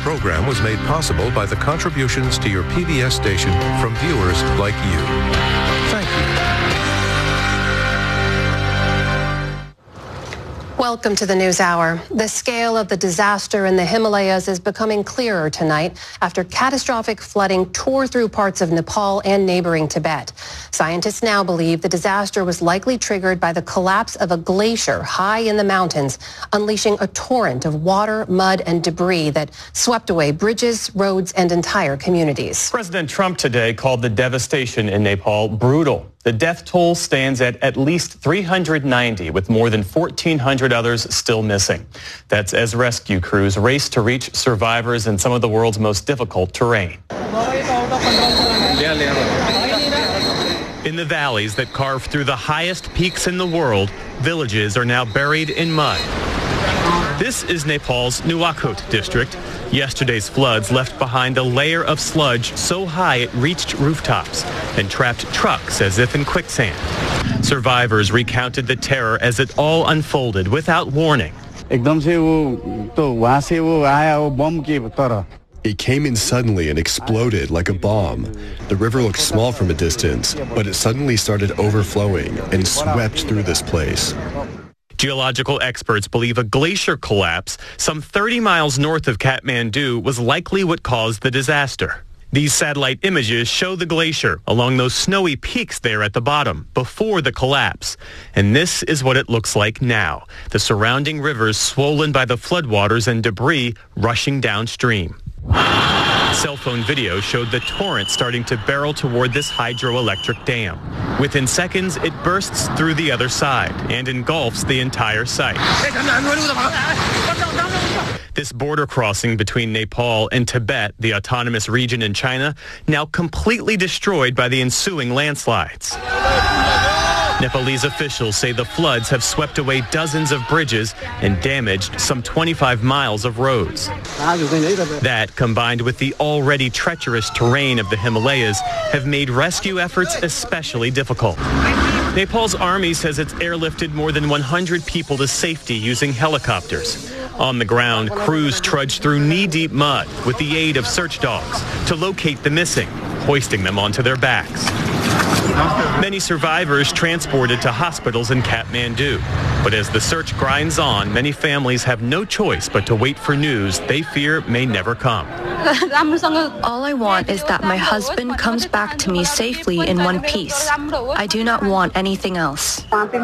program was made possible by the contributions to your PBS station from viewers like you. Thank you. Welcome to the News Hour. The scale of the disaster in the Himalayas is becoming clearer tonight after catastrophic flooding tore through parts of Nepal and neighboring Tibet. Scientists now believe the disaster was likely triggered by the collapse of a glacier high in the mountains, unleashing a torrent of water, mud, and debris that swept away bridges, roads, and entire communities. President Trump today called the devastation in Nepal brutal. The death toll stands at least 390, with more than 1,400 others still missing. That's as rescue crews race to reach survivors in some of the world's most difficult terrain. In the valleys that carve through the highest peaks in the world, villages are now buried in mud. This is Nepal's Nuwakot district. Yesterday's floods left behind a layer of sludge so high it reached rooftops and trapped trucks as if in quicksand. Survivors recounted the terror as it all unfolded without warning. It came in suddenly and exploded like a bomb. The river looked small from a distance, but it suddenly started overflowing and swept through this place. Geological experts believe a glacier collapse some 30 miles north of Kathmandu was likely what caused the disaster. These satellite images show the glacier along those snowy peaks there at the bottom before the collapse. And this is what it looks like now. The surrounding rivers swollen by the floodwaters and debris rushing downstream. Cell phone video showed the torrent starting to barrel toward this hydroelectric dam. Within seconds, it bursts through the other side and engulfs the entire site. This border crossing between Nepal and Tibet, the autonomous region in China, now completely destroyed by the ensuing landslides. Nepalese officials say the floods have swept away dozens of bridges and damaged some 25 miles of roads. That, combined with the already treacherous terrain of the Himalayas, have made rescue efforts especially difficult. Nepal's army says it's airlifted more than 100 people to safety using helicopters. On the ground, crews trudge through knee-deep mud with the aid of search dogs to locate the missing, hoisting them onto their backs. Many survivors transported to hospitals in Kathmandu. But as the search grinds on, many families have no choice but to wait for news they fear may never come. All I want is that my husband comes back to me safely in one piece. I do not want anything else.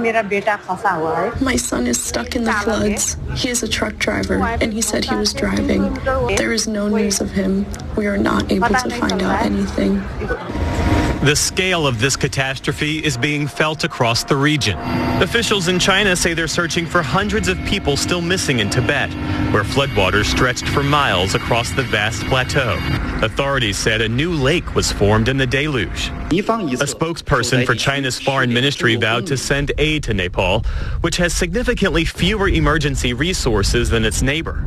My son is stuck in the floods. He is a truck driver, and he said he was driving. There is no news of him. We are not able to find out anything. The scale of this catastrophe is being felt across the region. Officials in China say they're searching for hundreds of people still missing in Tibet, where floodwaters stretched for miles across the vast plateau. Authorities said a new lake was formed in the deluge. A spokesperson for China's foreign ministry vowed to send aid to Nepal, which has significantly fewer emergency resources than its neighbor.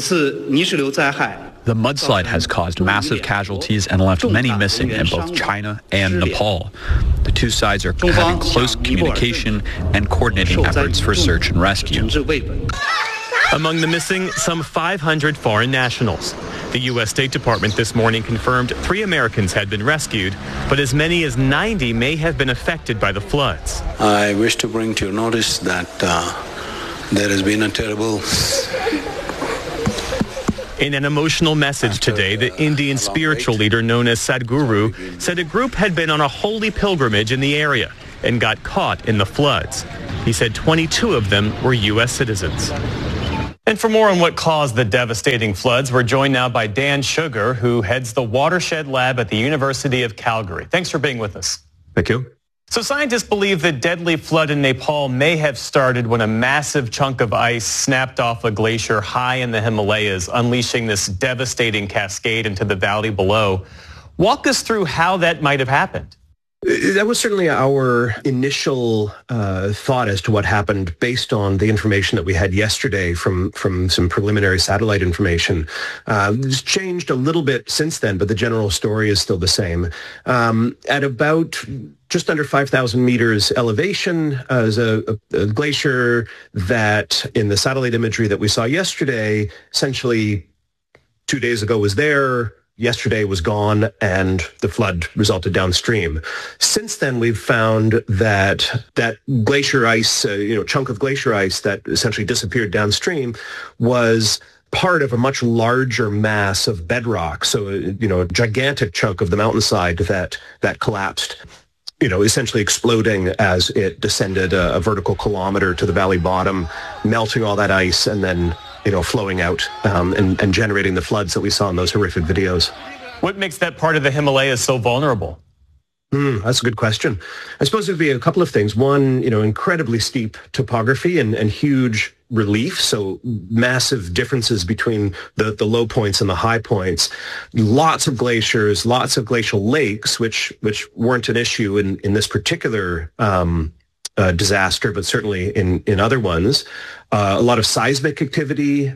The mudslide has caused massive casualties and left many missing in both China and Nepal. The two sides are having close communication and coordinating efforts for search and rescue. Among the missing, some 500 foreign nationals. The U.S. State Department this morning confirmed 3 Americans had been rescued, but as many as 90 may have been affected by the floods. I wish to bring to your notice that there has been a terrible... In an emotional message today, the Indian spiritual leader known as Sadhguru said a group had been on a holy pilgrimage in the area and got caught in the floods. He said 22 of them were U.S. citizens. And for more on what caused the devastating floods, we're joined now by Dan Sugar, who heads the Watershed Lab at the University of Calgary. Thanks for being with us. Thank you. So scientists believe the deadly flood in Nepal may have started when a massive chunk of ice snapped off a glacier high in the Himalayas, unleashing this devastating cascade into the valley below. Walk us through how that might have happened. That was certainly our initial thought as to what happened based on the information that we had yesterday from some preliminary satellite information. It's changed a little bit since then, but the general story is still the same. At about just under 5,000 meters elevation is a glacier that in the satellite imagery that we saw yesterday essentially 2 days ago was there, yesterday was gone, and the flood resulted downstream. Since then, we've found that glacier ice, chunk of glacier ice that essentially disappeared downstream was part of a much larger mass of bedrock. So, a gigantic chunk of the mountainside that collapsed, essentially exploding as it descended a vertical kilometer to the valley bottom, melting all that ice and then, flowing out and generating the floods that we saw in those horrific videos. What makes that part of the Himalayas so vulnerable? That's a good question. I suppose it would be a couple of things. One, incredibly steep topography and huge relief, so massive differences between the low points and the high points. Lots of glaciers, lots of glacial lakes, which weren't an issue in this particular disaster, but certainly in other ones. A lot of seismic activity.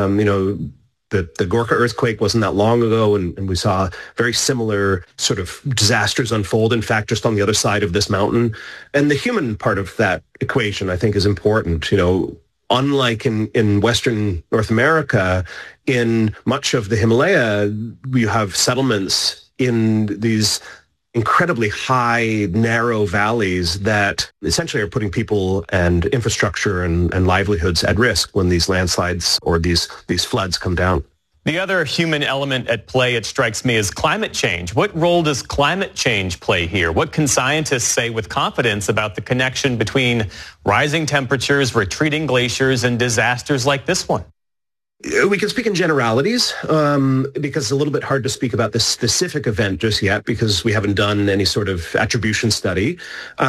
The Gorkha earthquake wasn't that long ago, and we saw very similar sort of disasters unfold, in fact, just on the other side of this mountain. And the human part of that equation, I think, is important. Unlike in Western North America, in much of the Himalaya, you have settlements in these incredibly high, narrow valleys that essentially are putting people and infrastructure and livelihoods at risk when these landslides or these floods come down. The other human element at play, it strikes me, is climate change. What role does climate change play here? What can scientists say with confidence about the connection between rising temperatures, retreating glaciers, and disasters like this one? We can speak in generalities because it's a little bit hard to speak about this specific event just yet because we haven't done any sort of attribution study.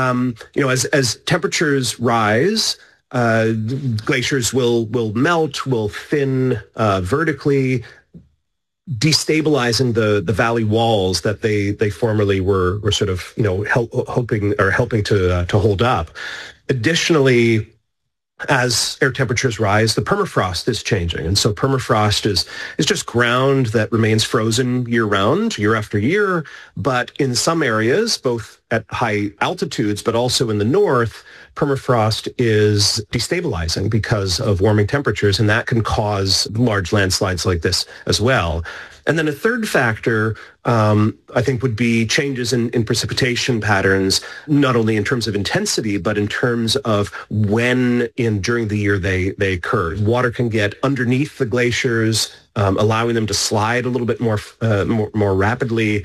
As temperatures rise, glaciers will melt, will thin vertically, destabilizing the valley walls that they formerly were sort of helping to hold up. Additionally, as air temperatures rise, the permafrost is changing. And so permafrost is just ground that remains frozen year-round, year after year. But in some areas, both at high altitudes, but also in the north, permafrost is destabilizing because of warming temperatures, and that can cause large landslides like this as well. And then a third factor, I think, would be changes in precipitation patterns, not only in terms of intensity, but in terms of when during the year they occur. Water can get underneath the glaciers, allowing them to slide a little bit more rapidly.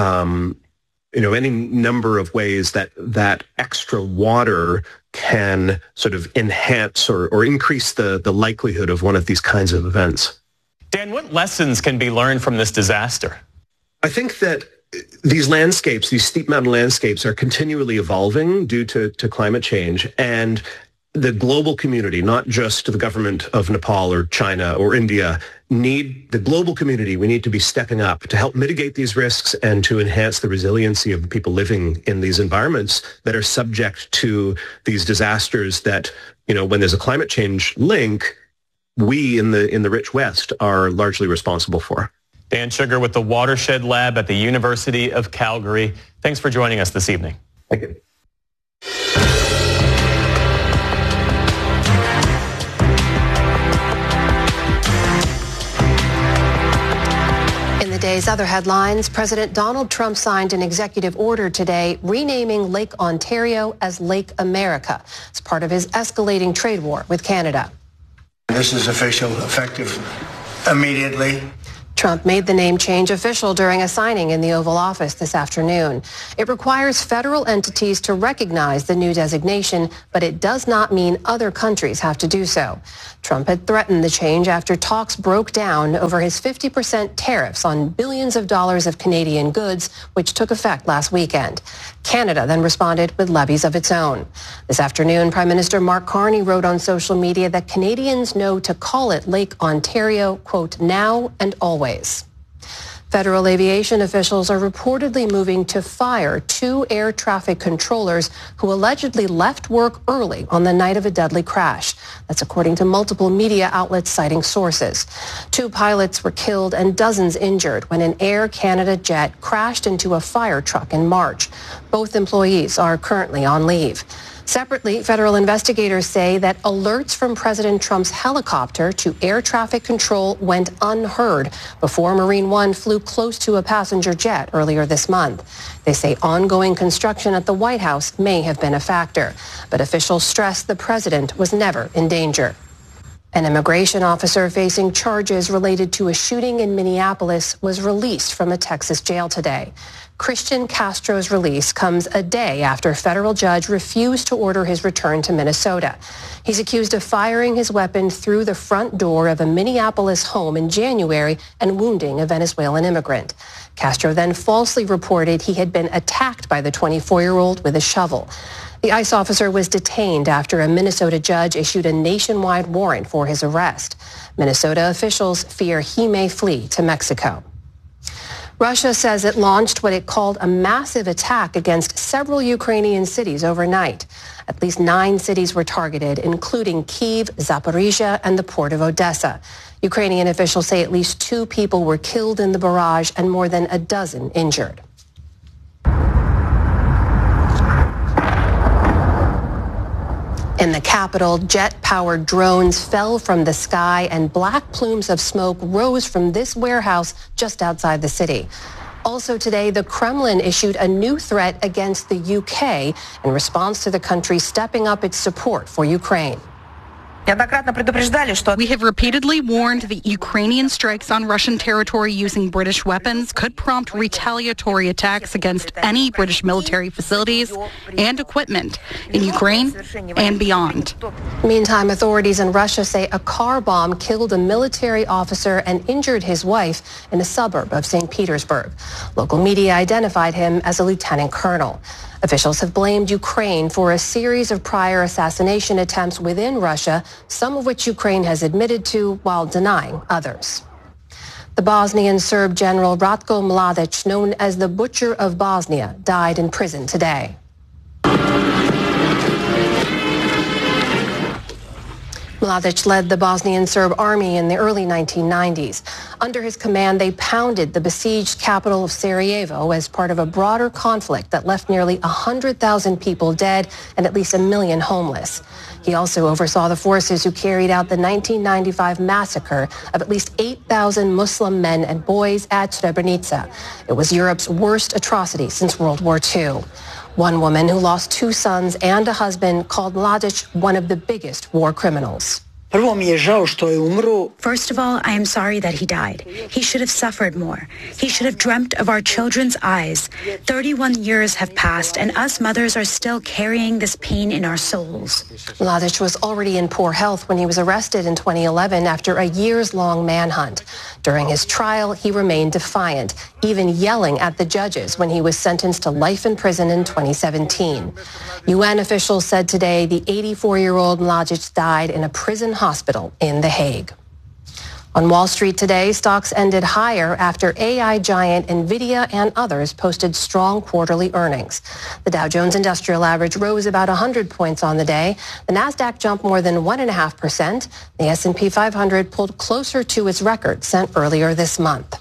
Any number of ways that extra water can sort of enhance or increase the likelihood of one of these kinds of events. Dan, what lessons can be learned from this disaster? I think that these landscapes, these steep mountain landscapes, are continually evolving due to climate change. And the global community, not just the government of Nepal or China or India, the global community, we need to be stepping up to help mitigate these risks and to enhance the resiliency of the people living in these environments that are subject to these disasters that, when there's a climate change link, we in the rich West are largely responsible for. Dan Sugar with the Watershed Lab at the University of Calgary. Thanks for joining us this evening. Thank you. In the day's other headlines, President Donald Trump signed an executive order today renaming Lake Ontario as Lake America as part of his escalating trade war with Canada. This is official, effective immediately. Trump made the name change official during a signing in the Oval Office this afternoon. It requires federal entities to recognize the new designation, but it does not mean other countries have to do so. Trump had threatened the change after talks broke down over his 50% tariffs on billions of dollars of Canadian goods, which took effect last weekend. Canada then responded with levies of its own. This afternoon, Prime Minister Mark Carney wrote on social media that Canadians know to call it Lake Ontario, quote, now and always. Federal aviation officials are reportedly moving to fire 2 air traffic controllers who allegedly left work early on the night of a deadly crash. That's according to multiple media outlets citing sources. 2 pilots were killed and dozens injured when an Air Canada jet crashed into a fire truck in March. Both employees are currently on leave. Separately, federal investigators say that alerts from President Trump's helicopter to air traffic control went unheard before Marine One flew close to a passenger jet earlier this month. They say ongoing construction at the White House may have been a factor, but officials stress the president was never in danger. An immigration officer facing charges related to a shooting in Minneapolis was released from a Texas jail today. Christian Castro's release comes a day after a federal judge refused to order his return to Minnesota. He's accused of firing his weapon through the front door of a Minneapolis home in January and wounding a Venezuelan immigrant. Castro then falsely reported he had been attacked by the 24-year-old with a shovel. The ICE officer was detained after a Minnesota judge issued a nationwide warrant for his arrest. Minnesota officials fear he may flee to Mexico. Russia says it launched what it called a massive attack against several Ukrainian cities overnight. At least 9 cities were targeted, including Kyiv, Zaporizhia, and the port of Odessa. Ukrainian officials say at least 2 people were killed in the barrage and more than a dozen injured. In the capital, jet-powered drones fell from the sky and black plumes of smoke rose from this warehouse just outside the city. Also today, the Kremlin issued a new threat against the UK in response to the country stepping up its support for Ukraine. We have repeatedly warned that Ukrainian strikes on Russian territory using British weapons could prompt retaliatory attacks against any British military facilities and equipment in Ukraine and beyond. Meantime, authorities in Russia say a car bomb killed a military officer and injured his wife in a suburb of St. Petersburg. Local media identified him as a lieutenant colonel. Officials have blamed Ukraine for a series of prior assassination attempts within Russia, some of which Ukraine has admitted to while denying others. The Bosnian Serb general Ratko Mladic, known as the Butcher of Bosnia, died in prison today. Mladic led the Bosnian Serb army in the early 1990s. Under his command, they pounded the besieged capital of Sarajevo as part of a broader conflict that left nearly 100,000 people dead and at least 1 million homeless. He also oversaw the forces who carried out the 1995 massacre of at least 8,000 Muslim men and boys at Srebrenica. It was Europe's worst atrocity since World War II. One woman who lost 2 sons and a husband called Mladic one of the biggest war criminals. First of all, I am sorry that he died. He should have suffered more. He should have dreamt of our children's eyes. 31 years have passed, and us mothers are still carrying this pain in our souls. Mladic was already in poor health when he was arrested in 2011 after a years-long manhunt. During his trial, he remained defiant, even yelling at the judges when he was sentenced to life in prison in 2017. UN officials said today the 84-year-old Mladic died in a prison hospital in The Hague. On Wall Street today, stocks ended higher after AI giant NVIDIA and others posted strong quarterly earnings. The Dow Jones Industrial Average rose about 100 points on the day. The Nasdaq jumped more than 1.5%. The S&P 500 pulled closer to its record set earlier this month.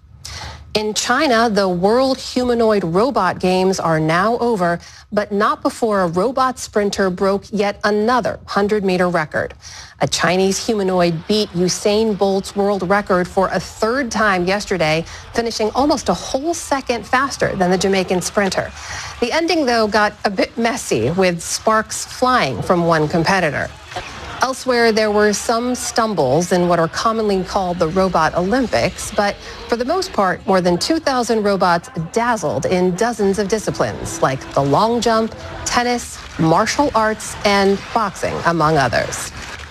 In China, the World Humanoid Robot Games are now over, but not before a robot sprinter broke yet another 100-meter record. A Chinese humanoid beat Usain Bolt's world record for a 3rd time yesterday, finishing almost a whole second faster than the Jamaican sprinter. The ending, though, got a bit messy, with sparks flying from one competitor. Elsewhere, there were some stumbles in what are commonly called the Robot Olympics, but for the most part, more than 2,000 robots dazzled in dozens of disciplines, like the long jump, tennis, martial arts, and boxing, among others.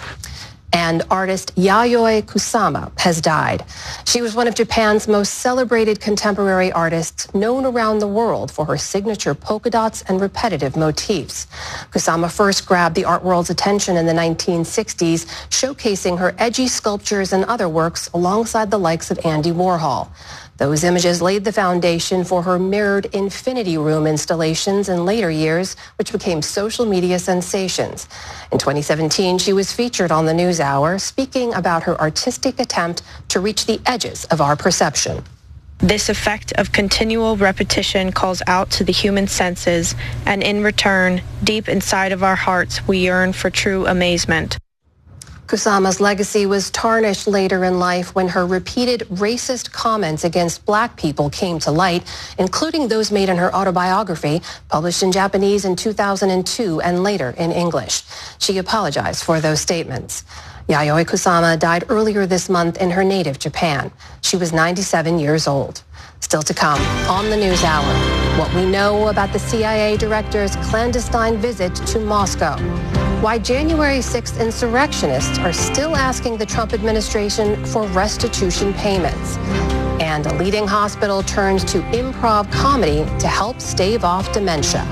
And artist Yayoi Kusama has died. She was one of Japan's most celebrated contemporary artists, known around the world for her signature polka dots and repetitive motifs. Kusama first grabbed the art world's attention in the 1960s, showcasing her edgy sculptures and other works alongside the likes of Andy Warhol. Those images laid the foundation for her mirrored Infinity Room installations in later years, which became social media sensations. In 2017, she was featured on the NewsHour, speaking about her artistic attempt to reach the edges of our perception. This effect of continual repetition calls out to the human senses, and in return, deep inside of our hearts, we yearn for true amazement. Kusama's legacy was tarnished later in life when her repeated racist comments against black people came to light, including those made in her autobiography, published in Japanese in 2002 and later in English. She apologized for those statements. Yayoi Kusama died earlier this month in her native Japan. She was 97 years old. Still to come on the NewsHour, what we know about the CIA director's clandestine visit to Moscow, why January 6th insurrectionists are still asking the Trump administration for restitution payments, and a leading hospital turns to improv comedy to help stave off dementia.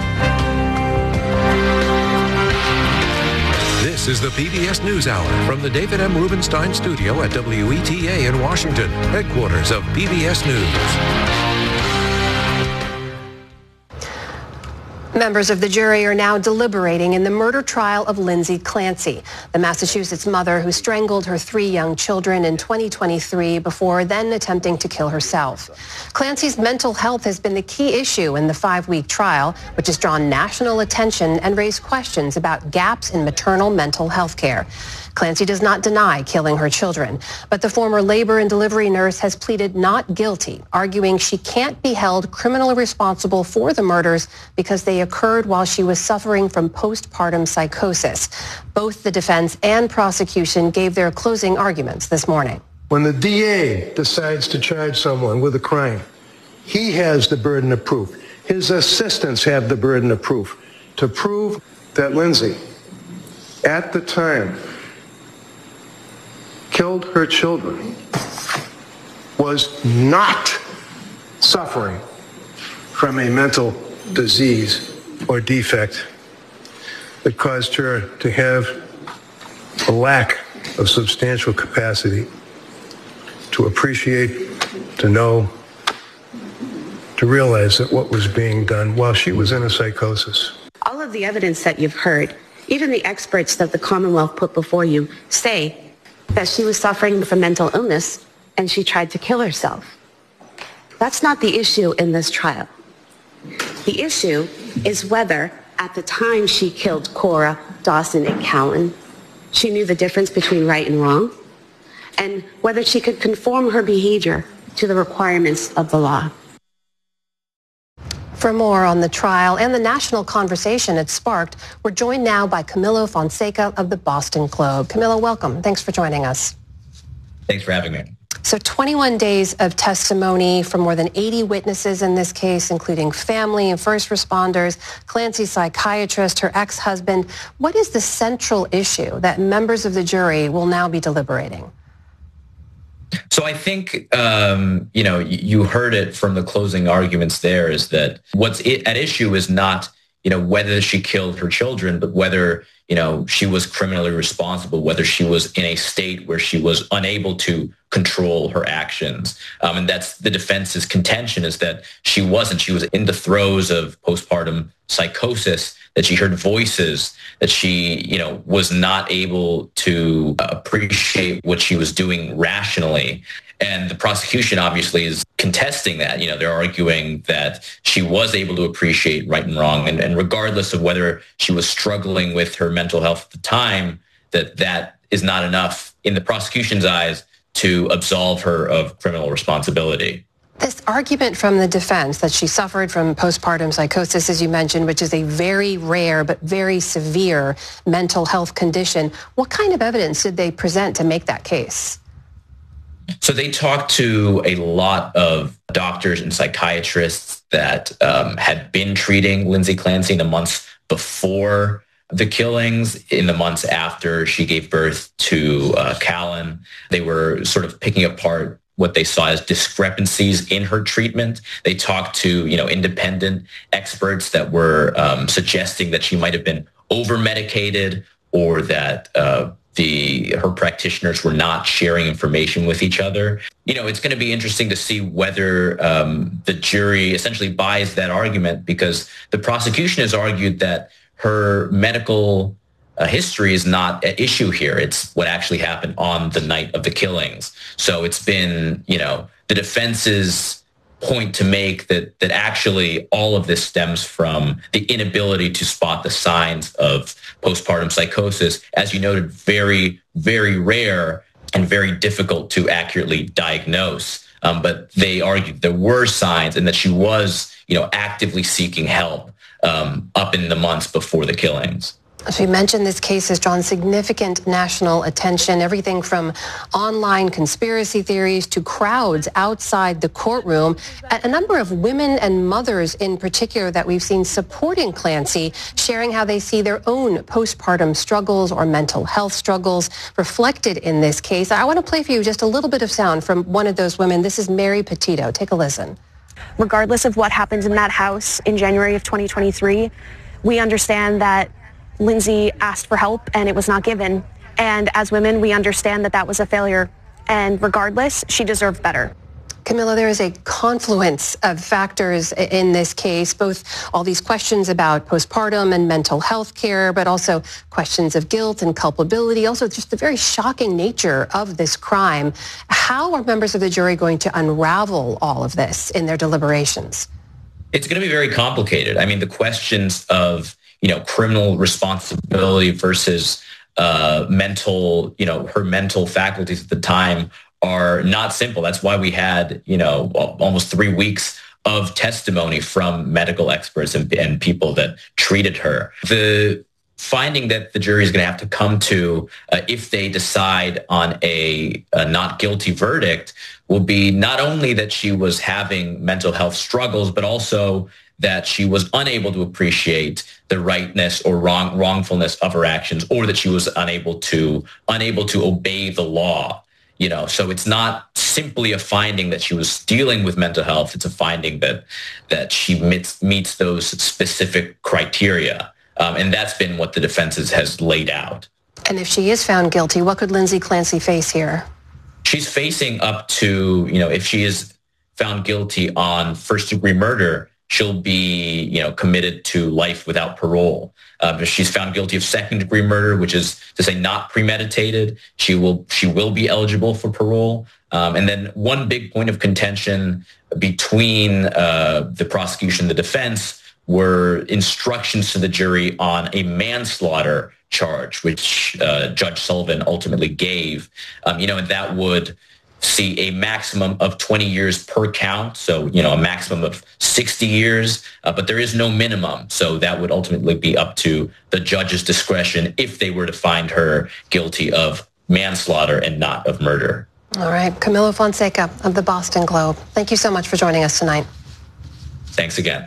This is the PBS NewsHour from the David M. Rubenstein studio at WETA in Washington, headquarters of PBS News. Members of the jury are now deliberating in the murder trial of Lindsay Clancy, the Massachusetts mother who strangled her 3 young children in 2023 before then attempting to kill herself. Clancy's mental health has been the key issue in the 5-week trial, which has drawn national attention and raised questions about gaps in maternal mental health care. Clancy does not deny killing her children, but the former labor and delivery nurse has pleaded not guilty, arguing she can't be held criminally responsible for the murders because they occurred while she was suffering from postpartum psychosis. Both the defense and prosecution gave their closing arguments this morning. When the DA decides to charge someone with a crime, he has the burden of proof. His assistants have the burden of proof to prove that Lindsay, at the time, killed her children, was not suffering from a mental disease or defect that caused her to have a lack of substantial capacity to appreciate, to know, to realize that what was being done while she was in a psychosis. All of the evidence that you've heard, even the experts that the Commonwealth put before you, say that she was suffering from mental illness and she tried to kill herself. That's not the issue in this trial. The issue is whether, at the time she killed Cora, Dawson, and Callan, she knew the difference between right and wrong, and whether she could conform her behavior to the requirements of the law. For more on the trial and the national conversation it sparked, we're joined now by Camilo Fonseca of the Boston Globe. Camilo, welcome. Thanks for joining us. Thanks for having me. So 21 days of testimony from more than 80 witnesses in this case, including family and first responders, Clancy's psychiatrist, her ex-husband. What is the central issue that members of the jury will now be deliberating? So I think, you heard it from the closing arguments there, is that what's at issue is not, whether she killed her children, but whether, she was criminally responsible, whether she was in a state where she was unable to control her actions. And that's the defense's contention, is that she wasn't. She was in the throes of postpartum psychosis, that she heard voices, that she, was not able to appreciate what she was doing rationally. And the prosecution obviously is contesting that. They're arguing that she was able to appreciate right and wrong. And regardless of whether she was struggling with her mental health at the time, that is not enough in the prosecution's eyes to absolve her of criminal responsibility. This argument from the defense that she suffered from postpartum psychosis, as you mentioned, which is a very rare but very severe mental health condition, what kind of evidence did they present to make that case? So they talked to a lot of doctors and psychiatrists that had been treating Lindsay Clancy in the months before the killings, in the months after she gave birth to Callan. They were sort of picking apart what they saw as discrepancies in her treatment. They talked to, independent experts that were suggesting that she might have been over-medicated, or that her practitioners were not sharing information with each other. It's going to be interesting to see whether the jury essentially buys that argument, because the prosecution has argued that her medical history is not at issue here. It's what actually happened on the night of the killings. So it's been, the the defense's point to make that actually all of this stems from the inability to spot the signs of postpartum psychosis, as you noted, very, very rare and very difficult to accurately diagnose. But they argued there were signs and that she was, actively seeking help up in the months before the killings. As we mentioned, this case has drawn significant national attention, everything from online conspiracy theories to crowds outside the courtroom. A number of women and mothers in particular that we've seen supporting Clancy, sharing how they see their own postpartum struggles or mental health struggles reflected in this case. I want to play for you just a little bit of sound from one of those women. This is Mary Petito. Take a listen. Regardless of what happens in that house in January of 2023, we understand that Lindsay asked for help and it was not given. And as women, we understand that that was a failure. And regardless, she deserved better. Camilla, there is a confluence of factors in this case, both all these questions about postpartum and mental health care, but also questions of guilt and culpability, also just the very shocking nature of this crime. How are members of the jury going to unravel all of this in their deliberations? It's going to be very complicated. I mean, the questions of criminal responsibility versus her mental faculties at the time are not simple. That's why we had, almost 3 weeks of testimony from medical experts and people that treated her. The finding that the jury is going to have to come to if they decide on a not guilty verdict will be not only that she was having mental health struggles, but also that she was unable to appreciate the rightness or wrongfulness of her actions, or that she was unable to obey the law. So it's not simply a finding that she was dealing with mental health. It's a finding that she meets those specific criteria. And that's been what the defense has laid out. And if she is found guilty, what could Lindsay Clancy face here? She's facing up to, if she is found guilty on first-degree murder, she'll be, committed to life without parole. If she's found guilty of second-degree murder, which is to say not premeditated, she will be eligible for parole. And then one big point of contention between the prosecution and the defense were instructions to the jury on a manslaughter charge, which Judge Sullivan ultimately gave. And that would see a maximum of 20 years per count. So, a maximum of 60 years, but there is no minimum. So that would ultimately be up to the judge's discretion if they were to find her guilty of manslaughter and not of murder. All right. Camilo Fonseca of the Boston Globe. Thank you so much for joining us tonight. Thanks again.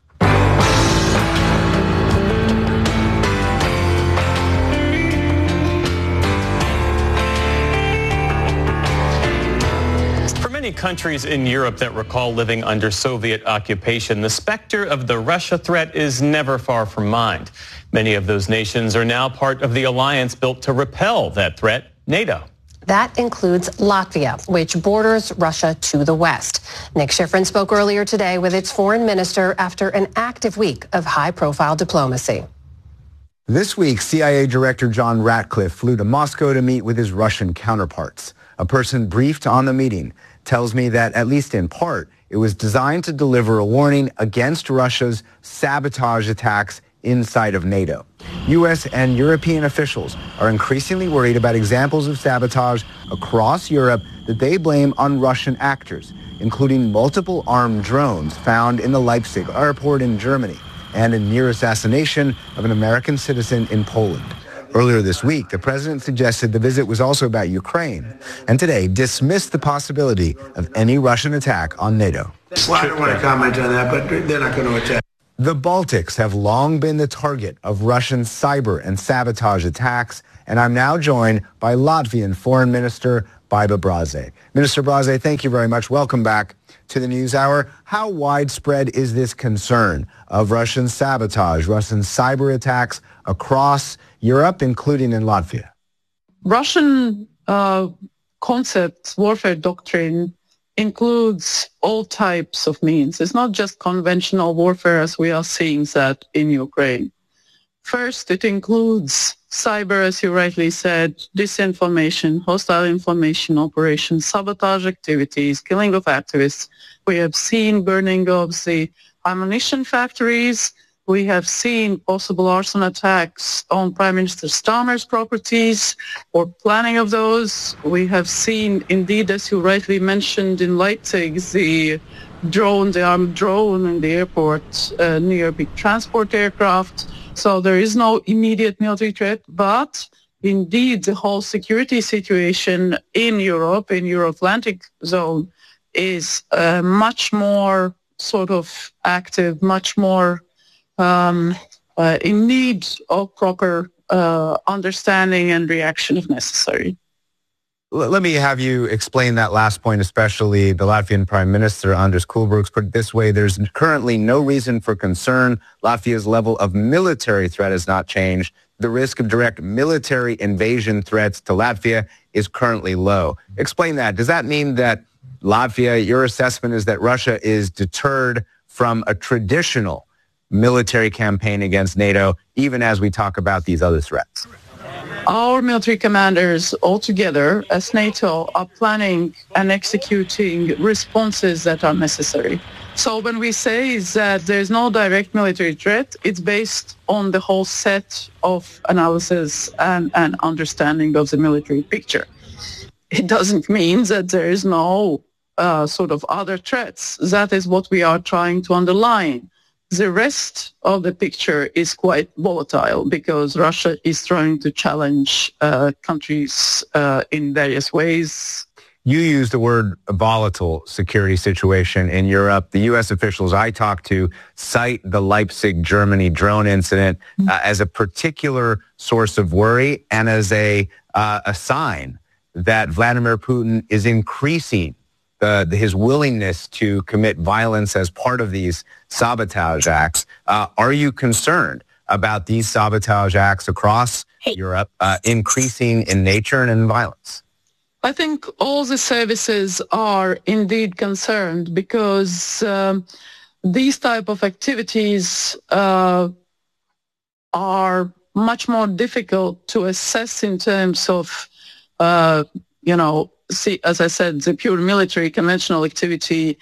Many countries in Europe that recall living under Soviet occupation, the specter of the Russia threat is never far from mind. Many of those nations are now part of the alliance built to repel that threat, NATO. That includes Latvia, which borders Russia to the west. Nick Schifrin spoke earlier today with its foreign minister after an active week of high-profile diplomacy. This week, CIA Director John Ratcliffe flew to Moscow to meet with his Russian counterparts. A person briefed on the meeting tells me that, at least in part, it was designed to deliver a warning against Russia's sabotage attacks inside of NATO. U.S. and European officials are increasingly worried about examples of sabotage across Europe that they blame on Russian actors, including multiple armed drones found in the Leipzig airport in Germany and a near assassination of an American citizen in Poland. Earlier this week, the president suggested the visit was also about Ukraine, and today dismissed the possibility of any Russian attack on NATO. Well, I don't want to comment on that, but they're not going to attack. The Baltics have long been the target of Russian cyber and sabotage attacks, and I'm now joined by Latvian Foreign Minister Baiba Braze. Minister Braze, thank you very much. Welcome back to the NewsHour. How widespread is this concern of Russian sabotage, Russian cyber attacks across Europe, including in Latvia? Russian concepts, warfare doctrine, includes all types of means. It's not just conventional warfare as we are seeing that in Ukraine. First, it includes cyber, as you rightly said, disinformation, hostile information operations, sabotage activities, killing of activists. We have seen burning of the ammunition factories. We have seen possible arson attacks on Prime Minister Starmer's properties or planning of those. We have seen, indeed, as you rightly mentioned, in Leipzig, the armed drone in the airport near big transport aircraft. So there is no immediate military threat, but indeed the whole security situation in Europe, in Euro-Atlantic zone, is much more sort of active, much more in need of proper understanding and reaction if necessary. Let me have you explain that last point, especially the Latvian Prime Minister, Andris Kulbergs, put it this way: there's currently no reason for concern. Latvia's level of military threat has not changed. The risk of direct military invasion threats to Latvia is currently low. Explain that. Does that mean that Latvia, your assessment is that Russia is deterred from a traditional military campaign against NATO, even as we talk about these other threats? Our military commanders all together as NATO are planning and executing responses that are necessary. So when we say that there's no direct military threat, it's based on the whole set of analysis and understanding of the military picture. It doesn't mean that there is no sort of other threats. That is what we are trying to underline. The rest of the picture is quite volatile because Russia is trying to challenge countries in various ways. You used the word volatile security situation in Europe. The U.S. officials I talked to cite the Leipzig, Germany drone incident as a particular source of worry and as a sign that Vladimir Putin is increasing his willingness to commit violence as part of these sabotage acts. Are you concerned about these sabotage acts across Europe increasing in nature and in violence? I think all the services are indeed concerned because these type of activities are much more difficult to assess in terms of, see, as I said, the pure military conventional activity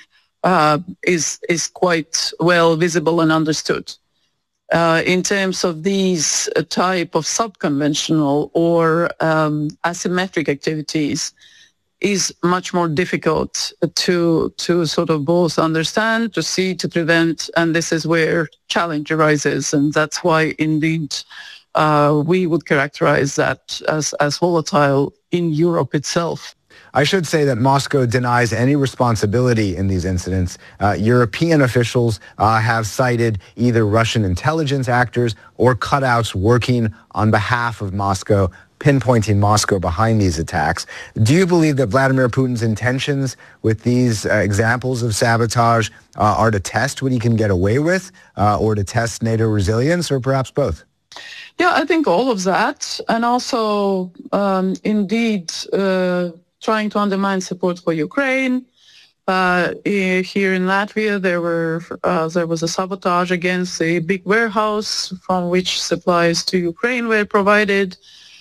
is quite well visible and understood. In terms of these type of subconventional or asymmetric activities, is much more difficult to sort of both understand, to see, to prevent, and this is where challenge arises, and that's why indeed we would characterize that as volatile in Europe itself. I should say that Moscow denies any responsibility in these incidents. European officials have cited either Russian intelligence actors or cutouts working on behalf of Moscow, pinpointing Moscow behind these attacks. Do you believe that Vladimir Putin's intentions with these examples of sabotage are to test what he can get away with or to test NATO resilience, or perhaps both? Yeah, I think all of that, and also indeed trying to undermine support for Ukraine. Here in Latvia, there was a sabotage against a big warehouse from which supplies to Ukraine were provided.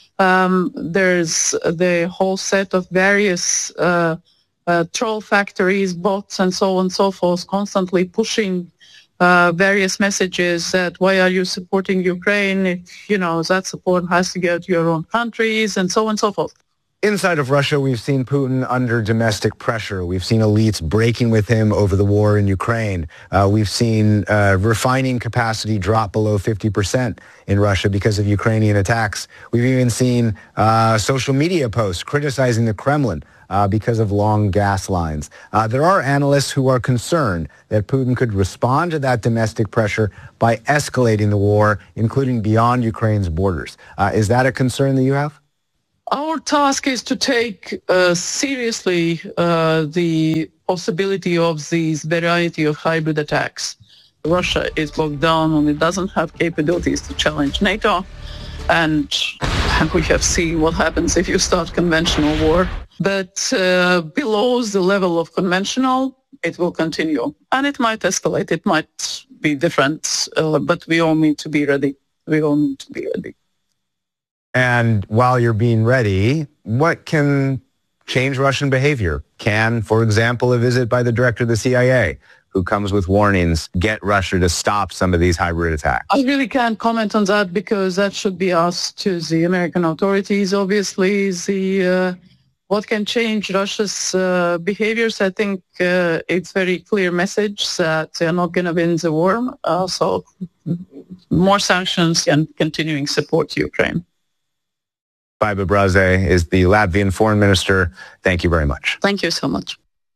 There's the whole set of various troll factories, bots, and so on and so forth, constantly pushing various messages that why are you supporting Ukraine if, that support has to go to your own countries, and so on and so forth. Inside of Russia, we've seen Putin under domestic pressure. We've seen elites breaking with him over the war in Ukraine. We've seen refining capacity drop below 50% in Russia because of Ukrainian attacks. We've even seen social media posts criticizing the Kremlin because of long gas lines. There are analysts who are concerned that Putin could respond to that domestic pressure by escalating the war, including beyond Ukraine's borders. Is that a concern that you have? Our task is to take seriously the possibility of these variety of hybrid attacks. Russia is bogged down and it doesn't have capabilities to challenge NATO. And we have seen what happens if you start conventional war. But below the level of conventional, it will continue. And it might escalate. It might be different. But we all need to be ready we all need to be ready. And while you're being ready, what can change Russian behavior? Can, for example, a visit by the director of the CIA, who comes with warnings, get Russia to stop some of these hybrid attacks? I really can't comment on that because that should be asked to the American authorities. Obviously, what can change Russia's behaviors? I think it's very clear message that they're not going to win the war. So more sanctions and continuing support to Ukraine. Baiba Braze is the Latvian foreign minister. Thank you very much. Thank you so much.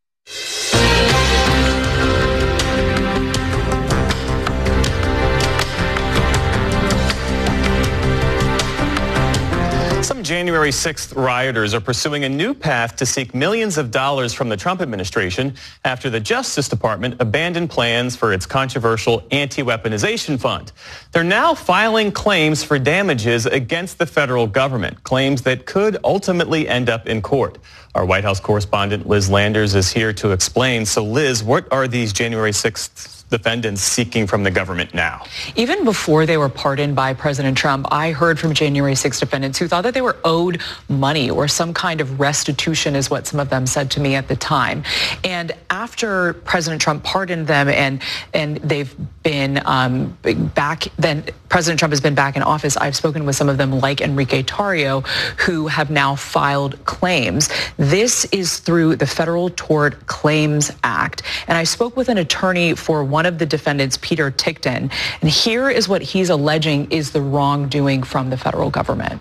Some January 6th rioters are pursuing a new path to seek millions of dollars from the Trump administration after the Justice Department abandoned plans for its controversial anti-weaponization fund. They're now filing claims for damages against the federal government, claims that could ultimately end up in court. Our White House correspondent Liz Landers is here to explain. So Liz, what are these January 6th defendants seeking from the government now? Even before they were pardoned by President Trump, I heard from January 6 defendants who thought that they were owed money or some kind of restitution is what some of them said to me at the time. And after President Trump pardoned them and they've been back, then President Trump has been back in office, I've spoken with some of them like Enrique Tarrio who have now filed claims. This is through the Federal Tort Claims Act. And I spoke with an attorney for one of the defendants, Peter Tickton, and here is what he's alleging is the wrongdoing from the federal government.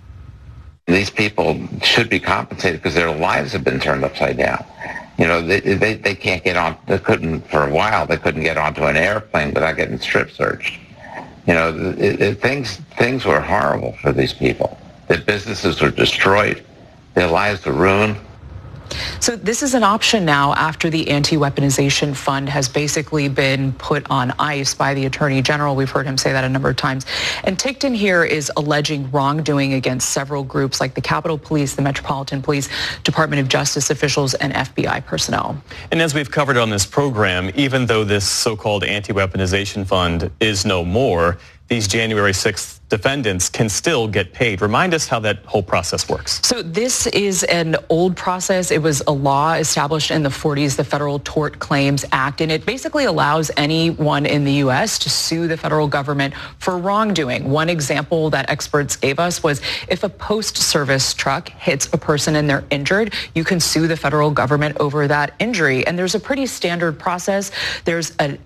These people should be compensated because their lives have been turned upside down. You know, they can't get on, they couldn't, for a while, they couldn't get onto an airplane without getting strip searched. You know, things were horrible for these people. Their businesses were destroyed. Their lives were ruined. So this is an option now after the anti-weaponization fund has basically been put on ice by the Attorney General. We've heard him say that a number of times. And Tickton here is alleging wrongdoing against several groups like the Capitol Police, the Metropolitan Police, Department of Justice officials, and FBI personnel. And as we've covered on this program, even though this so-called anti-weaponization fund is no more, these January 6th defendants can still get paid. Remind us how that whole process works. So this is an old process. It was a law established in the 40s, the Federal Tort Claims Act, and it basically allows anyone in the U.S. to sue the federal government for wrongdoing. One example that experts gave us was if a post-service truck hits a person and they're injured, you can sue the federal government over that injury. And there's a pretty standard process. There's an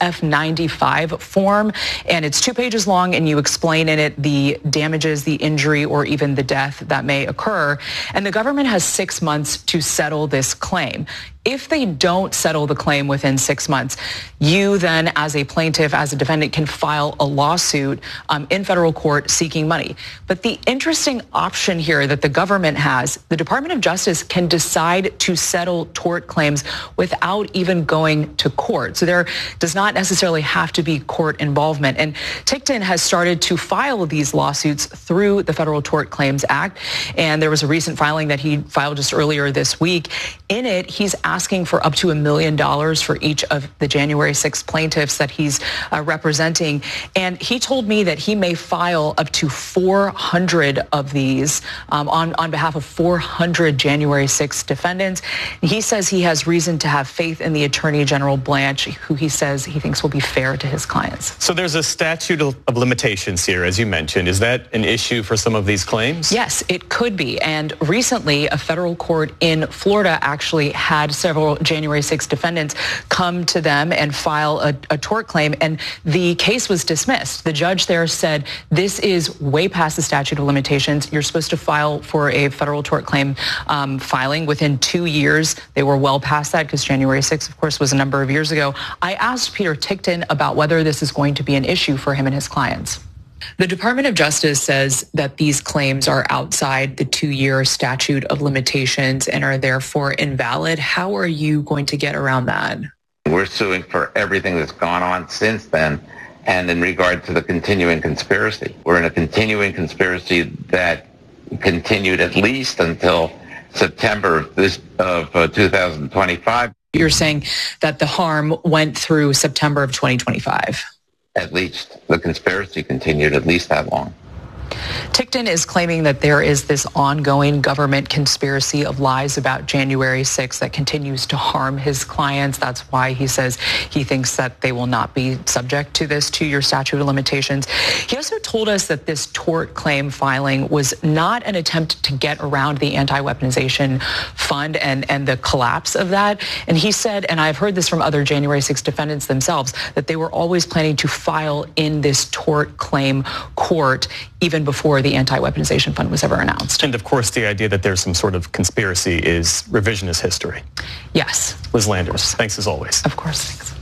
SF-95 form, and it's 2 pages long, and you explain in it the damages, the injury, or even the death that may occur. And the government has 6 months to settle this claim. If they don't settle the claim within 6 months, you then, as a plaintiff, as a defendant, can file a lawsuit in federal court seeking money. But the interesting option here that the government has, the Department of Justice can decide to settle tort claims without even going to court. So there does not necessarily have to be court involvement. And Tickton has started to file these lawsuits through the Federal Tort Claims Act. And there was a recent filing that he filed just earlier this week. In it, he's asking for up to $1 million for each of the January 6 plaintiffs that he's representing. And he told me that he may file up to 400 of these on behalf of 400 January 6 defendants. He says he has reason to have faith in the Attorney General Blanche, who he says he thinks will be fair to his clients. So there's a statute of limitations here, as you mentioned. Is that an issue for some of these claims? Yes, it could be. And recently, a federal court in Florida actually had several January 6 defendants come to them and file a tort claim, and the case was dismissed. The judge there said, this is way past the statute of limitations. You're supposed to file for a federal tort claim filing within 2 years. They were well past that because January 6, of course, was a number of years ago. I asked Peter Tickton about whether this is going to be an issue for him and his clients. The Department of Justice says that these claims are outside the 2-year statute of limitations and are therefore invalid. How are you going to get around that? We're suing for everything that's gone on since then, and in regard to the continuing conspiracy. We're in a continuing conspiracy that continued at least until September of 2025. You're saying that the harm went through September of 2025. at least the conspiracy continued at least that long. Tickton is claiming that there is this ongoing government conspiracy of lies about January 6th that continues to harm his clients. That's why he says he thinks that they will not be subject to this 2-year statute of limitations. He also told us that this tort claim filing was not an attempt to get around the anti-weaponization fund and the collapse of that. And he said, and I've heard this from other January 6th defendants themselves, that they were always planning to file in this tort claim court even before the anti-weaponization fund was ever announced. And of course, the idea that there's some sort of conspiracy is revisionist history. Yes. Liz Landers, thanks as always. Of course, thanks.